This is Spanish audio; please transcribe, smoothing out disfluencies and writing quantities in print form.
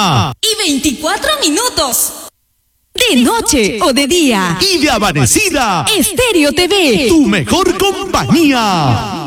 Y 24 minutos. De noche o de día. Y de amanecida. Estéreo TV. Tu mejor compañía.